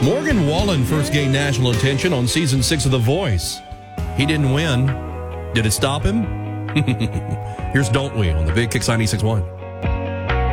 Morgan Wallen first gained national attention on season 6 of The Voice. He didn't win. Did it stop him? Here's Don't We on the Big Kicks 96.1.